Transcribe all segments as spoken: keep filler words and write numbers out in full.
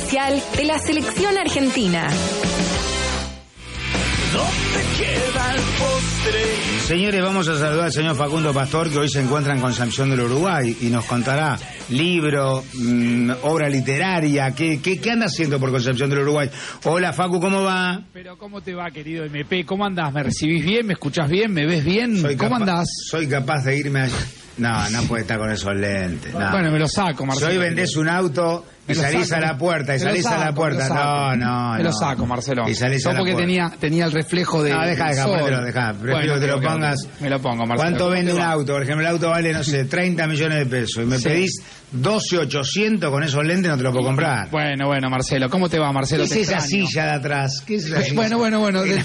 oficial de la selección argentina. ¿Dónde queda el postre? Señores, vamos a saludar al señor Facundo Pastor, que hoy se encuentra en Concepción del Uruguay y nos contará libro, mmm, obra literaria, ¿qué, qué, qué anda haciendo por Concepción del Uruguay? Hola Facu, ¿cómo va? Pero ¿cómo te va, querido M P? ¿Cómo andás? ¿Me recibís bien? ¿Me escuchás bien? ¿Me ves bien? Soy ¿Cómo capa- andás? Soy capaz de irme allá. No, no puede estar con esos lentes. No. Bueno, me lo saco, Marcelo. Si hoy vendés un auto y Me lo salís saco, a la puerta, y me lo salís a la saco, puerta. me lo saco. No, no, Me lo no. saco, Marcelo. Y salís Yo a la porque puerta. tenía, tenía el reflejo de. No, deja, del deja, sol. ponértelo, deja. Prefiero Bueno, que te lo ok, ok. pongas. Me lo pongo, Marcelo. ¿Cuánto ¿Cómo vende te un va? auto? Por ejemplo, el auto vale, no sé, treinta millones de pesos. Y me Sí. pedís doce ochocientos con esos lentes, no te lo puedo comprar. Bueno, bueno, Marcelo. ¿Cómo te va, Marcelo? ¿Qué Te es esa extraño. silla de atrás? ¿Qué es esa silla? Bueno, bueno, bueno. del-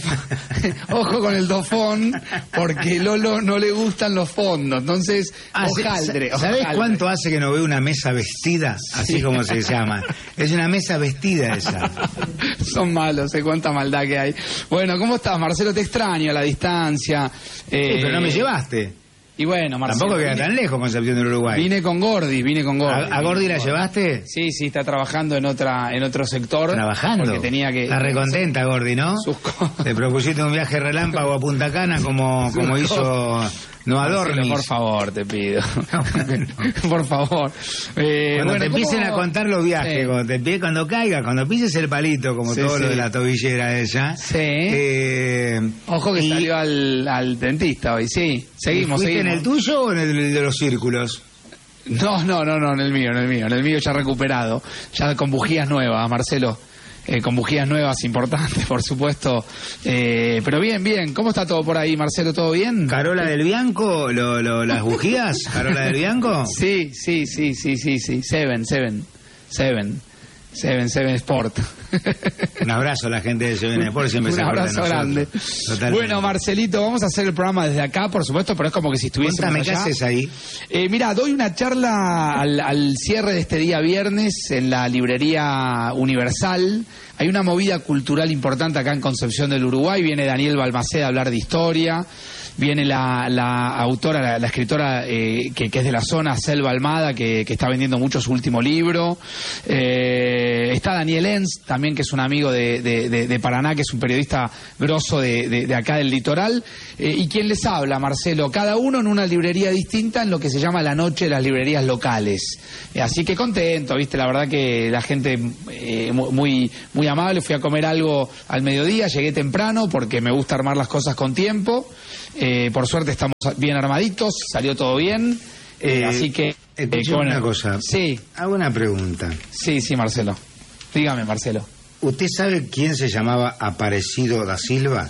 Ojo con el dofón, porque Lolo no le gustan los fondos. Entonces, Ah, sí, hojaldre. ¿sabés hojaldre. cuánto hace que no veo una mesa vestida? Así Sí. como se llama. Es una mesa vestida esa. Son malos, sé cuánta maldad que hay. Bueno, ¿cómo estás, Marcelo? Te extraño a la distancia. Eh, Sí, pero no me llevaste. Y bueno, Marcelo. Tampoco queda vine- tan lejos Concepción del Uruguay. Vine con Gordi, vine con Gordi. ¿A, a Gordi la llevaste? Sí, sí, está trabajando en otra en otro sector. Trabajando. Porque tenía que... Está recontenta Gordi, ¿no? Sus cosas. Te propusiste un viaje relámpago a Punta Cana como, Sus como hizo cosas. Noa Marcelo, Dormis. por favor, te pido. bueno. Por favor. Eh, Cuando bueno, te ¿cómo- empiecen a contar los viajes, Sí. cuando, te, empie- cuando caigas, cuando pises el palito, como Sí, todo lo sí. de la tobillera ella. Sí. Eh, Ojo que y- salió al, al dentista hoy, sí. Seguimos, ¿Fuiste seguimos. en el tuyo o en el de los círculos? No, no, no, no, en el mío, en el mío, en el mío ya recuperado, ya con bujías nuevas, Marcelo, eh, con bujías nuevas importantes, por supuesto, eh, pero bien, bien, ¿cómo está todo por ahí, Marcelo? ¿Todo bien? ¿Carola del Bianco? Lo, lo, ¿Las bujías? ¿Carola del Bianco? Sí, sí, sí, sí, sí, sí, Seven, Seven, Seven, Seven, Seven Sport. Un abrazo a la gente de Seven Sport, siempre Un se acuerda de abrazo nosotros. grande. Totalmente. Bueno, Marcelito, vamos a hacer el programa desde acá, por supuesto, pero es como que si estuviésemos Cuéntame, ¿qué allá. haces ahí? Eh, mira, doy una charla al, al cierre de este día viernes en la librería Universal. Hay una movida cultural importante acá en Concepción del Uruguay. Viene Daniel Balmaceda a hablar de historia. Viene la, la autora, la, la escritora eh, que, que es de la zona, Selva Almada, que, que está vendiendo mucho su último libro. Eh, está Daniel Enz, también, que es un amigo de, de, de, de Paraná, que es un periodista grosso de, de, de acá del litoral. Eh, y quien les habla, Marcelo, cada uno en una librería distinta en lo que se llama la noche de las librerías locales. Eh, así que contento, viste, la verdad que la gente eh, muy, muy amable. Fui a comer algo al mediodía, llegué temprano porque me gusta armar las cosas con tiempo. Eh, por suerte estamos bien armaditos, salió todo bien. Eh, Eh, así que... Escuchame bueno, una cosa. Sí, Hago una pregunta. sí, sí, Marcelo. Dígame, Marcelo. ¿Usted sabe quién se llamaba Aparecido da Silva?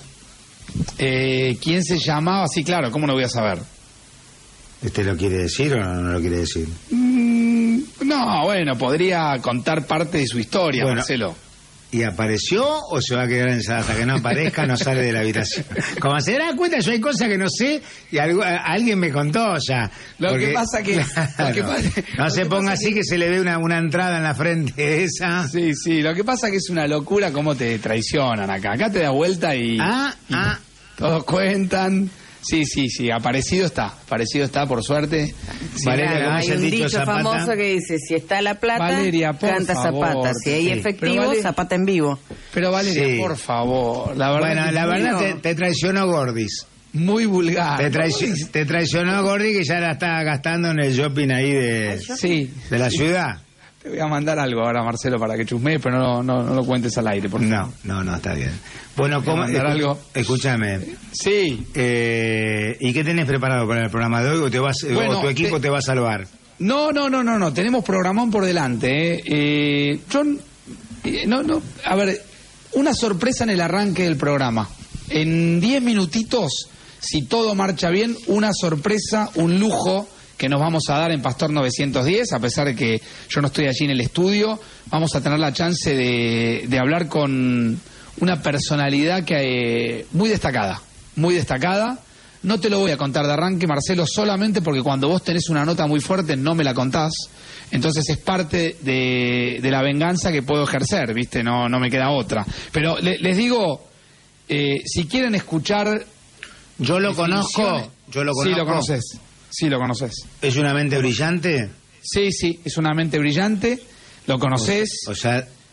Eh, ¿Quién se llamaba? Sí, claro, ¿cómo no voy a saber? ¿Usted lo quiere decir o no, no lo quiere decir? Mm, no, bueno, podría contar parte de su historia, Bueno. Marcelo. ¿Y apareció o se va a quedar encerrada? Hasta que no aparezca no sale de la habitación. Como se da cuenta, yo hay cosas que no sé y algo, a- alguien me contó ya. Lo Porque- que pasa que... lo Claro, que pasa- no lo se que ponga pasa así que... se le ve una, una entrada en la frente esa. Sí, sí, lo que pasa que es una locura cómo te traicionan acá. Acá te da vuelta y... Ah, y ah. todos cuentan. Sí, sí, sí, aparecido está, aparecido está, por suerte. Sí, Valeria, nada, ¿cómo Hay es el un dicho, dicho Zapata? famoso que dice, si está la plata, Valeria, por canta favor. Zapata. Si hay Sí. efectivo, Pero Vale- Zapata en vivo. Pero Valeria, Sí. por favor, la verdad Bueno, que la es verdad muy, te, te traicionó Gordis. muy vulgar. Te, traici- te traicionó Gordi, que ya la estaba gastando en el shopping ahí de, Sí, de la ciudad. te voy a mandar algo ahora, Marcelo, para que chusmees, pero no, no, no lo cuentes al aire, por favor. No, no, no, está bien. Bueno, Voy a ¿cómo? mandar escu- algo. Escúchame. Sí, Eh, ¿Y qué tenés preparado para el programa de hoy? ¿O, te vas, Bueno, o tu equipo te- te va a salvar? no, no, no, no, no, tenemos programón por delante. ¿eh? Eh, yo, eh, no, no, a ver, una sorpresa en el arranque del programa. En diez minutitos, si todo marcha bien, una sorpresa, un lujo que nos vamos a dar en Pastor novecientos diez, a pesar de que yo no estoy allí en el estudio. Vamos a tener la chance de, de hablar con una personalidad que eh, muy destacada, muy destacada. No te lo voy a contar de arranque, Marcelo, solamente porque cuando vos tenés una nota muy fuerte no me la contás. Entonces es parte de, de la venganza que puedo ejercer, ¿viste? No, no me queda otra. Pero le- les digo, eh, si quieren escuchar... Yo lo definiciones- conozco, yo lo conozco. Sí, lo conoces. Sí, lo conoces. ¿Es una mente brillante? Sí, sí, es una mente brillante. Lo conoces. O sea,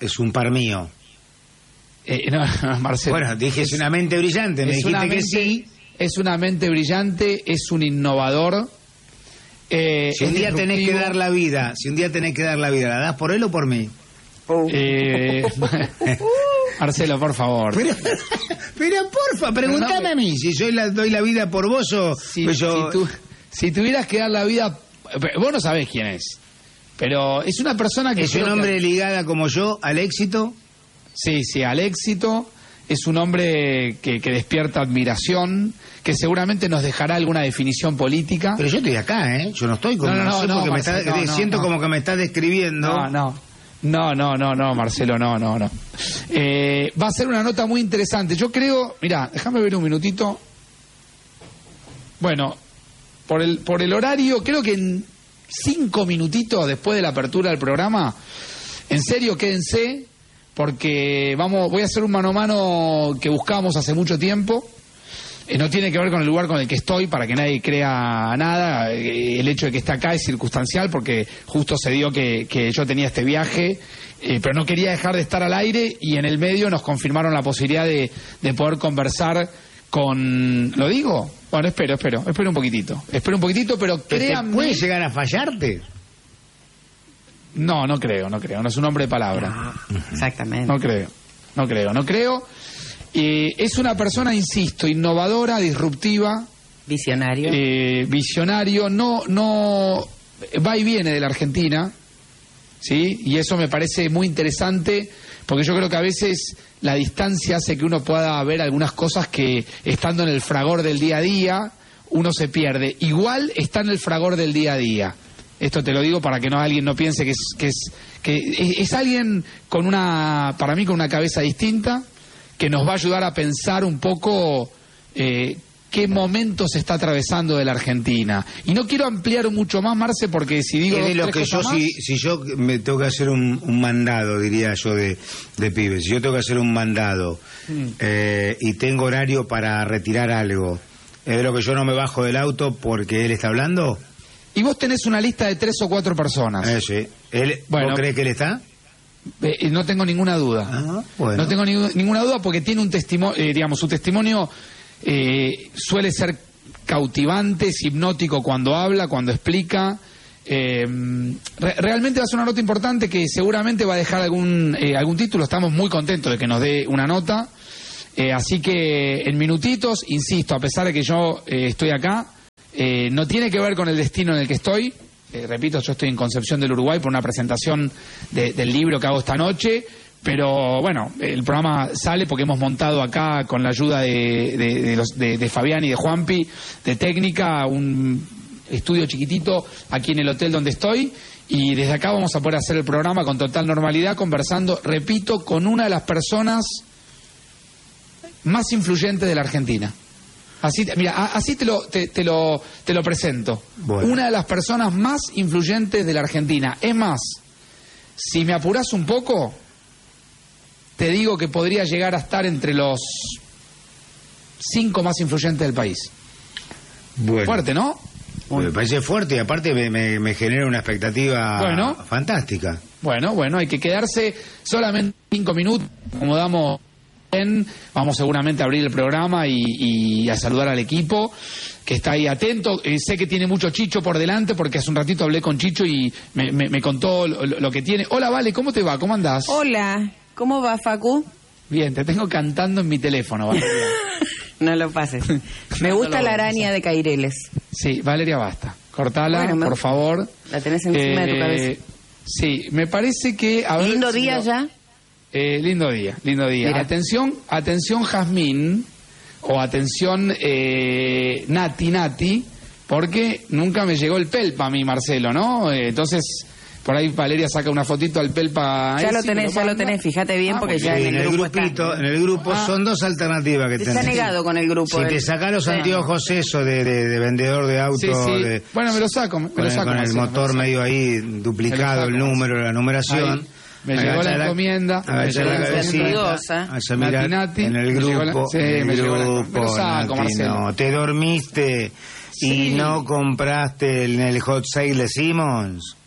es un par mío. Eh, no, no, Marcelo. Bueno, dije, es una mente brillante, me Es dijiste una que mente- sí. Es una mente brillante, es un innovador. eh, Si un es día tenés que disruptivo. dar la vida, si un día tenés que dar la vida, ¿la das por él o por mí? Uh. Eh, Marcelo, por favor. Pero, pero porfa, pregúntame Pero no me- a mí, si yo la, doy la vida por vos o... Si, pues yo- si tu- si tuvieras que dar la vida, vos no sabés quién es, pero es una persona que es un creo que- hombre ligada como yo al éxito. sí, sí, al éxito. Es un hombre que, que despierta admiración, que seguramente nos dejará alguna definición política. Pero yo estoy acá, ¿eh? Yo no estoy con... No, no, no, sé no, porque me Marcelo, está- no, no, siento no. como que me estás describiendo. No, no. No, no, no, no, Marcelo, no, no, no. Eh, va a ser una nota muy interesante. Yo creo, mira, déjame ver un minutito. Bueno, por el, por el horario, creo que en cinco minutitos después de la apertura del programa, en serio, quédense, porque vamos, voy a hacer un mano a mano que buscamos hace mucho tiempo. Eh, no tiene que ver con el lugar con el que estoy, para que nadie crea nada. Eh, el hecho de que esté acá es circunstancial, porque justo se dio que, que yo tenía este viaje, eh, pero no quería dejar de estar al aire, y en el medio nos confirmaron la posibilidad de, de poder conversar con... ¿Lo digo? Bueno, espero, espero, espero un poquitito. Espero un poquitito, pero ¿Te- te créanme... ¿Puede llegar a fallarte? No, no creo, no creo. No es un hombre de palabra. Ah, exactamente. No creo, no creo, no creo. Eh, es una persona, insisto, innovadora, disruptiva, Visionario. eh, visionario, no, no va y viene de la Argentina, ¿sí? Y eso me parece muy interesante, porque yo creo que a veces la distancia hace que uno pueda ver algunas cosas que, estando en el fragor del día a día, uno se pierde. Igual está en el fragor del día a día. Esto te lo digo para que no alguien no piense que es que es que es, es alguien con una, para mí, con una cabeza distinta, que nos va a ayudar a pensar un poco eh, qué momento se está atravesando de la Argentina. Y no quiero ampliar mucho más, Marce, porque si digo Es de dos, lo tres que yo, cosas más- si, si yo me tengo que hacer un, un mandado, diría yo, de, de pibes, si yo tengo que hacer un mandado Mm. eh, y tengo horario para retirar algo, ¿es de lo que yo no me bajo del auto porque él está hablando? Y vos tenés una lista de tres o cuatro personas. Eh, sí. ¿Él, Bueno. ¿Vos crees que él está? Eh, no tengo ninguna duda. Ah, bueno. No tengo ni- ninguna duda, porque tiene un testimonio, eh, digamos, su testimonio eh, suele ser cautivante, es hipnótico cuando habla, cuando explica. Eh, re- realmente va a ser una nota importante que seguramente va a dejar algún, eh, algún título. Estamos muy contentos de que nos dé una nota. Eh, así que en minutitos, insisto, a pesar de que yo eh, estoy acá, eh, no tiene que ver con el destino en el que estoy. Eh, repito, yo estoy en Concepción del Uruguay por una presentación de- del libro que hago esta noche, pero bueno, el programa sale porque hemos montado acá, con la ayuda de, de, de los, de, de Fabián y de Juanpi, de técnica, un estudio chiquitito aquí en el hotel donde estoy, y desde acá vamos a poder hacer el programa con total normalidad, conversando, repito, con una de las personas más influyentes de la Argentina. Así, te- mira, a- así te lo, te, te lo, te lo presento. Bueno. Una de las personas más influyentes de la Argentina. Es más, si me apurás un poco, te digo que podría llegar a estar entre los cinco más influyentes del país. Bueno. Fuerte, ¿no? Me parece fuerte y aparte me, me, me genera una expectativa Bueno. fantástica. Bueno, bueno, hay que quedarse solamente cinco minutos, como damos bien. Vamos seguramente a abrir el programa y, y a saludar al equipo que está ahí atento. Eh, sé que tiene mucho Chicho por delante, porque hace un ratito hablé con Chicho y me, me- me contó lo, lo- lo que tiene. Hola, Vale, ¿cómo te va? ¿Cómo andás? Hola, ¿cómo va, Facu? Bien, te tengo cantando en mi teléfono, Valeria. No lo pases. Me gusta No lo la voy a araña de Caireles. Sí, Valeria, basta. Cortala, Bueno, me- por favor. La tenés encima de tu Eh, cabeza. Sí, me parece que... a ver Lindo si día lo- ya. Eh, lindo día, lindo día. Mira. Atención, atención Jazmín, o atención eh, Nati Nati, porque nunca me llegó el pelpa a mí, Marcelo, ¿no? Eh, entonces, por ahí Valeria saca una fotito al pelpa. Ya ese, lo tenés, me ya lo manda. tenés, fíjate bien, Ah, porque muy ya Sí, en en el el grupo grupito, está. en el grupo Ah. son dos alternativas que Está tenés. negado con el grupo. Si él. te sacás los Sí. anteojos eso de, de, de vendedor de auto, Sí, sí. de- Bueno, me lo saco, me con, lo el, saco. con el Marcelo, me lo motor saco. medio ahí duplicado, Me lo el saco, número, la numeración. Ahí. Me llegó Agacha la encomienda, agacha me la llegó la cabecita, encomienda. hacia mirar Nati, Nati, en el me llegó la- grupo, sí, en el me llegó la- grupo, me lo saco, Nati, Marcelo. no, te dormiste Sí. y no compraste en el hot sale de Simmons.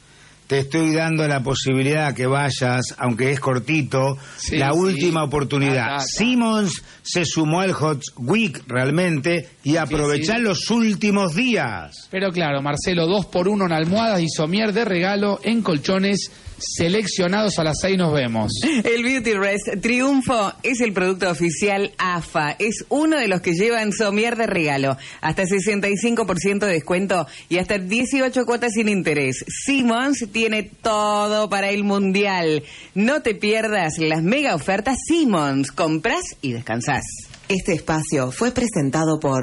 te estoy dando la posibilidad que vayas, aunque es cortito, Sí, la sí. última oportunidad. Ah, ah, ah. Simmons se sumó al Hot Week realmente y aprovechá los últimos días. Pero claro, Marcelo, dos por uno en almohadas y somier de regalo en colchones seleccionados. A las seis nos vemos. El Beauty Rest Triunfo es el producto oficial A F A. Es uno de los que llevan somier de regalo. Hasta sesenta y cinco por ciento de descuento y hasta dieciocho cuotas sin interés. Simmons tiene todo para el Mundial. No te pierdas las mega ofertas Simmons. Comprás y descansás. Este espacio fue presentado por